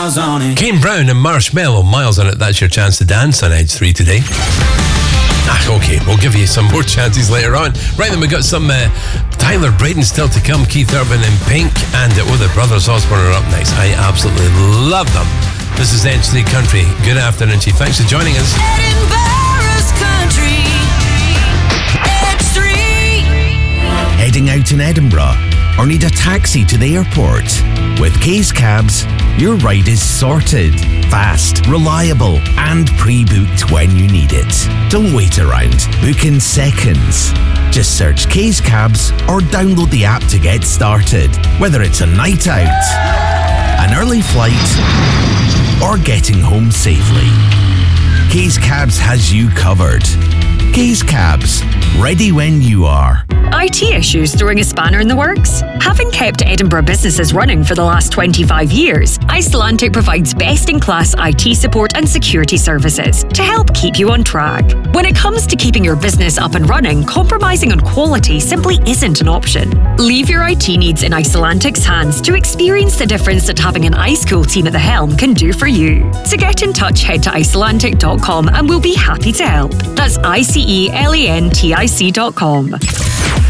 miles on it. Kane Brown and Marshmello, Miles on It. That's your chance to dance on Edge 3 today. Okay, we'll give you some more chances later on. Right then, we got some Tyler Braden still to come, Keith Urban and Pink, and the Brothers Osborne are up next. I absolutely love them. This is Edge 3 Country. Good afternoon, Chief. Thanks for joining us. Edinburgh's Country. Edge 3. Heading out in Edinburgh or need a taxi to the airport? With Case Cabs, your ride is sorted, fast, reliable, and pre-booked when you need it. Don't wait around. Book in seconds. Just search Case Cabs or download the app to get started. Whether it's a night out, an early flight, or getting home safely, Case Cabs has you covered. Case Cabs, ready when you are. IT issues throwing a spanner in the works? Having kept Edinburgh businesses running for the last 25 years, Icelandic provides best-in-class IT support and security services to help keep you on track. When it comes to keeping your business up and running, compromising on quality simply isn't an option. Leave your IT needs in Icelandic's hands to experience the difference that having an ice-cool team at the helm can do for you. To get in touch, head to Icelandic.com and we'll be happy to help. That's ICELANTIC.com.